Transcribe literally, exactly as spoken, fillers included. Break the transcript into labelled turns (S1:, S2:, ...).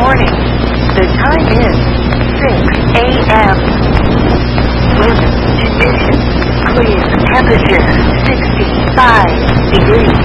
S1: morning. The time is six a m Weather conditions clear. Temperature sixty-five degrees.